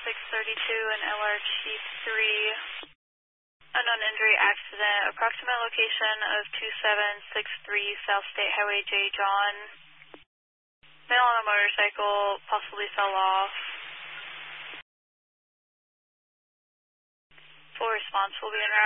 632 and LRT3. Unknown injury accident. Approximate location of 2763 South State Highway J. John. Male on a motorcycle, possibly fell off. Full response will be in route.